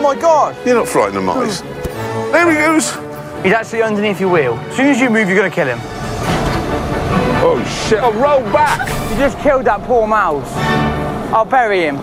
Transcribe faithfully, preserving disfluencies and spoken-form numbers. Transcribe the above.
my God! You're not frightened of mice. There he goes. He's actually underneath your wheel. As soon as you move, you're going to kill him. Oh, shit. Oh, roll back! You just killed that poor mouse. I'll bury him.